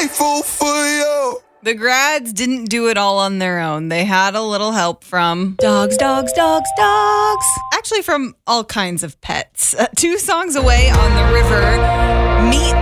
grateful for you. The grads didn't do it all on their own. They had a little help from dogs. Actually, from all kinds of pets. 2 songs away on the river, meet